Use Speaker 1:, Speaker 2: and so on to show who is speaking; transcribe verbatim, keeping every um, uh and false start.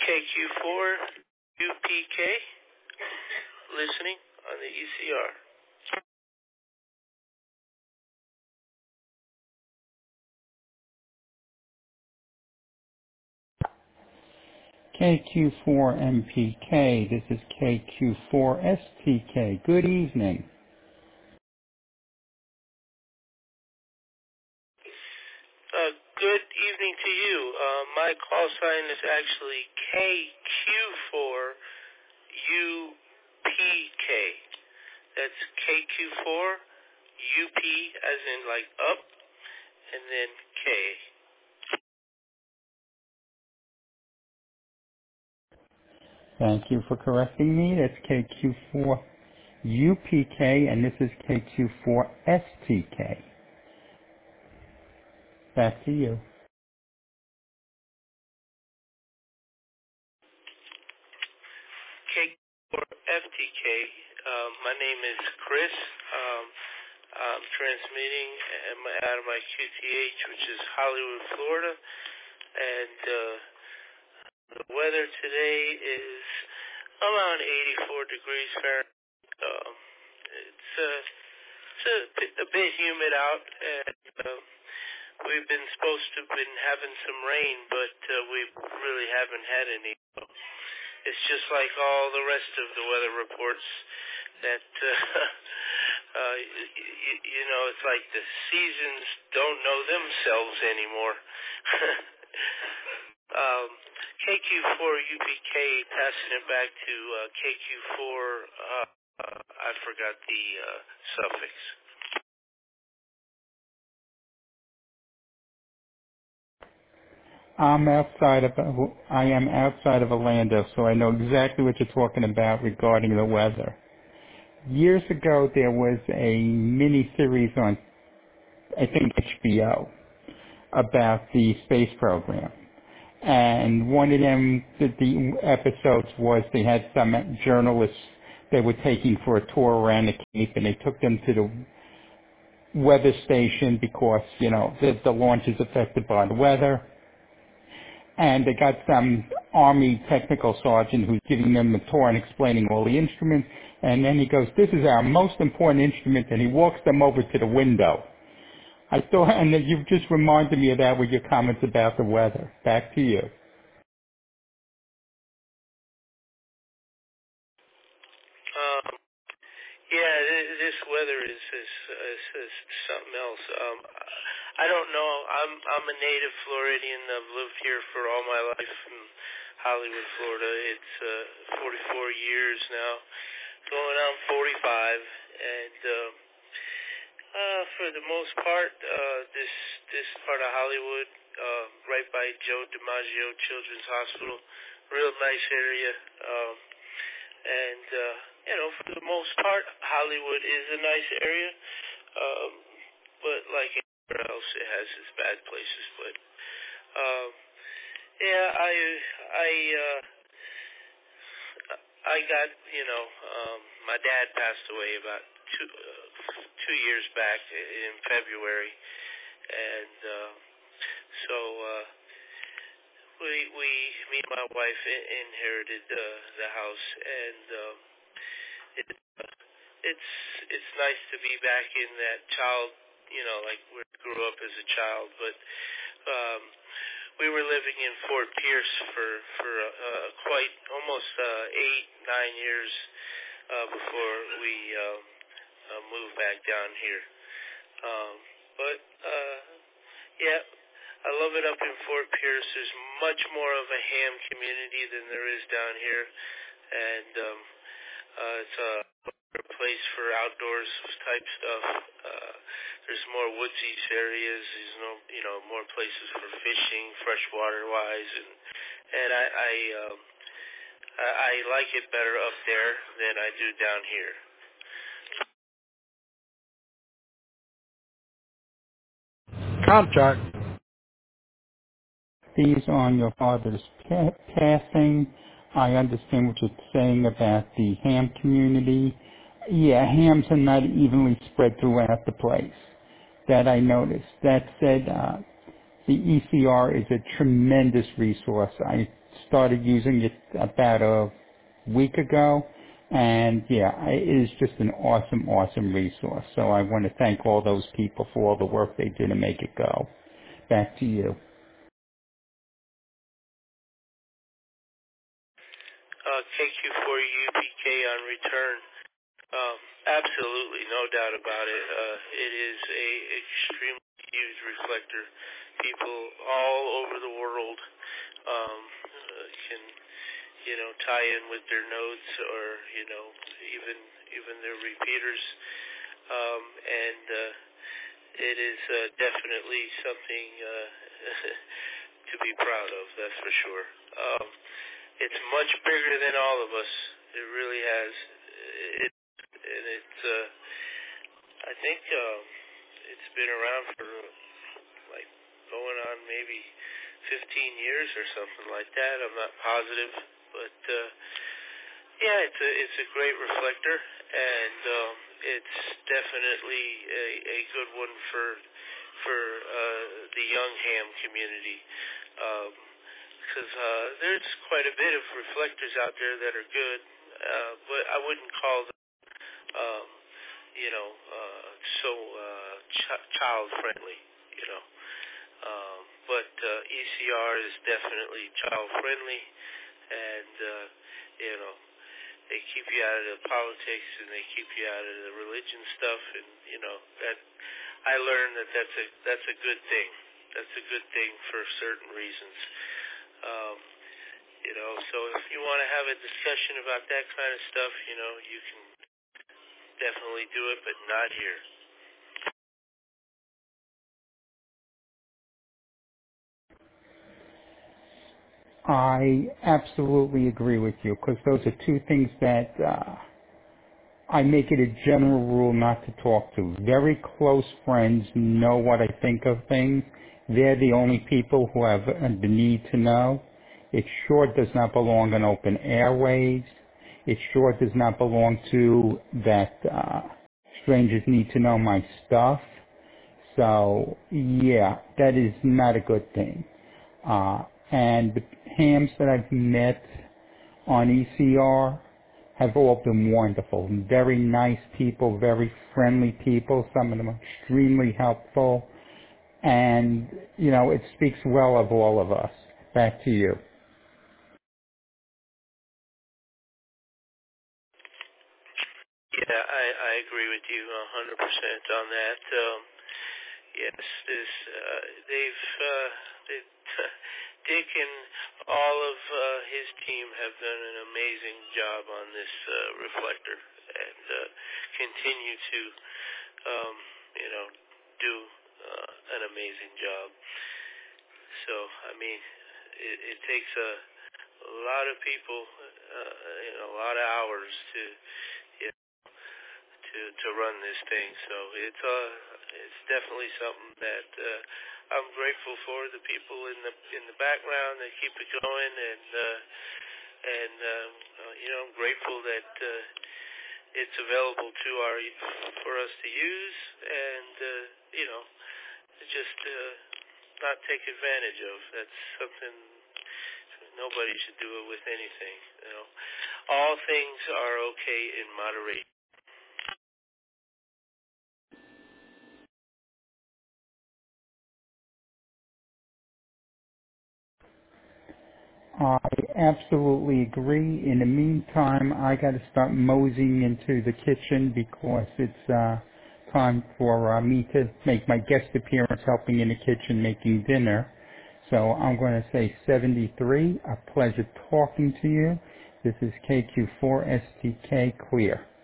Speaker 1: K Q four U P K, listening on the E C R.
Speaker 2: K Q four M P K, this is K Q four S T K. Good evening.
Speaker 1: Uh, good evening to you. Uh, my call sign is actually K Q four U P K. That's K Q four U P as in like up, and then K.
Speaker 2: Thank you for correcting me. That's K Q four U P K, and this is K Q four S T K. Back to you.
Speaker 1: K Q four F T K. Uh, my name is Chris. Um, I'm transmitting out of my Q T H, which is Hollywood, Florida, and uh, the weather today is around eighty-four degrees Fahrenheit. Um, it's, uh, it's a, bit, a bit humid out, and uh, we've been supposed to have been having some rain, but uh, we really haven't had any. It's just like all the rest of the weather reports that, uh, uh, you, you know, it's like the seasons don't know themselves anymore. um, K Q four U P K, passing it back to uh, K Q four, uh, uh, I forgot the uh, suffix.
Speaker 2: I'm outside of, I am outside of Orlando, so I know exactly what you're talking about regarding the weather. Years ago, there was a mini-series on, I think, H B O about the space program. And one of them, the, the episodes was they had some journalists they were taking for a tour around the Cape, and they took them to the weather station because, you know, the, the launch is affected by the weather. And they got some Army technical sergeant who's giving them the tour and explaining all the instruments. And then he goes, this is our most important instrument, and he walks them over to the window. I thought, and then you've just reminded me of that with your comments about the weather. Back to you.
Speaker 1: Um, yeah, th- this weather is, is, is, is something else. Um, I don't know. I'm I'm a native Floridian. I've lived here for all my life in Hollywood, Florida. It's uh, forty-four years now, going on forty-five, and uh, uh, for the most part, uh, this this part of Hollywood, uh, right by Joe DiMaggio Children's Hospital, real nice area, um, and uh, you know, for the most part, Hollywood is a nice area, um, but like everywhere else, it has its bad places. But um, yeah, I I. Uh, I got, you know, um, my dad passed away about two uh, two years back in February, and uh, so uh, we we me and my wife in- inherited uh, the house, and um, it it's it's nice to be back in that child, you know, like we grew up as a child, but. Um, We were living in Fort Pierce for for uh, quite almost uh, eight nine years uh, before we um, uh, moved back down here. Um, but uh, yeah, I love it up in Fort Pierce. There's much more of a ham community than there is down here, and um, uh, it's a place for outdoors type stuff. Uh, there's more woodsy areas. There's no, you know, more places for fishing, freshwater wise, and and I I, um, I I like it better up there than I do down here.
Speaker 3: Contract.
Speaker 2: These on your father's pa- passing. I understand what you're saying about the ham community. Yeah, hams are not evenly spread throughout the place. That I noticed. That said, uh, the E C R is a tremendous resource. I started using it about a week ago, and yeah, I- it is just an awesome, awesome resource. So I want to thank all those people for all the work they do to make it go. Back to you.
Speaker 1: Uh, K Q four U P K on return. Um, absolutely, no doubt about it. Uh, it is a extremely huge reflector. People all over the world um, uh, can, you know, tie in with their nodes, or you know, even even their repeaters, um, and uh, it is uh, definitely something uh, to be proud of. That's for sure. Um, it's much bigger than all of us. It really has. It, and it's, uh, I think um, it's been around for like going on maybe fifteen years or something like that. I'm not positive, but uh, yeah, it's a it's a great reflector, and um, it's definitely a, a good one for for uh, the young ham community. Um, because uh, there's quite a bit of reflectors out there that are good, uh, but I wouldn't call them, um, you know, uh, so uh, ch- child friendly, you know. Um, but uh, E C R is definitely child friendly, and uh, you know, they keep you out of the politics and they keep you out of the religion stuff, and you know that I learned that that's a that's a good thing. That's a good thing for certain reasons. Um, you know, so if you want to have a discussion about that kind of stuff, you know, you can definitely do it, but not here.
Speaker 2: I absolutely agree with you, because those are two things that uh, I make it a general rule not to talk to. Very close friends know what I think of things. They're the only people who have uh, the need to know. It sure does not belong on open airways. It sure does not belong to that uh, strangers need to know my stuff. So, yeah, that is not a good thing. Uh, and the hams that I've met on E C R have all been wonderful. Very nice people, very friendly people. Some of them are extremely helpful. And, you know, it speaks well of all of us. Back to you.
Speaker 1: Yeah, I, I agree with you one hundred percent on that. Um, yes, this, uh, they've, uh, they, Dick and all of uh, his team have done an amazing job on this uh, reflector, and uh, continue to, um, you know, do uh, an amazing job. So, I mean, it, it takes a, a lot of people, uh, you know, a lot of hours to, you know, to to run this thing. So it's uh, it's definitely something that uh, I'm grateful for. The people in the in the background that keep it going, and uh, and um, uh, you know, I'm grateful that uh, it's available to our for us to use, and uh, you know, just uh, not take advantage of. That's something nobody should do it with anything. You know, all things are okay in moderation.
Speaker 2: I absolutely agree. In the meantime, I got to start moseying into the kitchen because it's uh, time for uh, me to make my guest appearance helping in the kitchen making dinner. So I'm going to say seventy-three. A pleasure talking to you. This is K Q four S T K Clear.